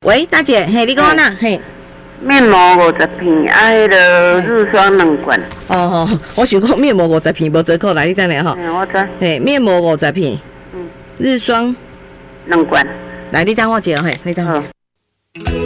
喂，大姐，嘿，你讲我哪？嘿， 面膜50片，迄个日霜2罐。 哦，我想讲面膜50片无折扣，来你等下吼。 我知。 嘿，面膜50片，日霜 2罐。 来你等我一下，嘿，你等我一下。